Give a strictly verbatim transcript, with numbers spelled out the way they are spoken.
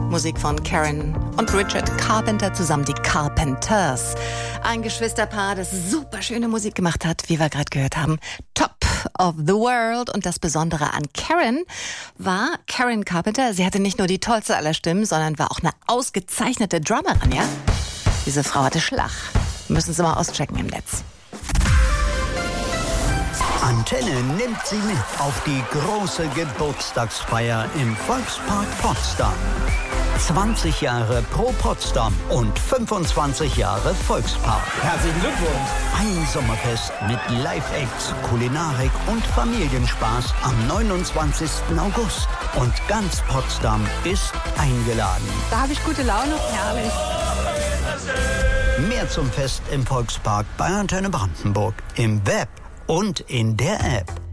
Musik von Karen und Richard Carpenter, zusammen die Carpenters. Ein Geschwisterpaar, das super schöne Musik gemacht hat, wie wir gerade gehört haben. Top of the World. Und das Besondere an Karen war, Karen Carpenter, sie hatte nicht nur die tollste aller Stimmen, sondern war auch eine ausgezeichnete Drummerin, ja? Diese Frau hatte Schlag. Müssen Sie mal auschecken im Netz. Antenne nimmt Sie mit auf die große Geburtstagsfeier im Volkspark Potsdam. zwanzig Jahre Pro Potsdam und fünfundzwanzig Jahre Volkspark. Herzlichen Glückwunsch! Ein Sommerfest mit Live-Acts, Kulinarik und Familienspaß am neunundzwanzigsten August. Und ganz Potsdam ist eingeladen. Da habe ich gute Laune. Herrlich. Mehr zum Fest im Volkspark bei Antenne Brandenburg im Web und in der App.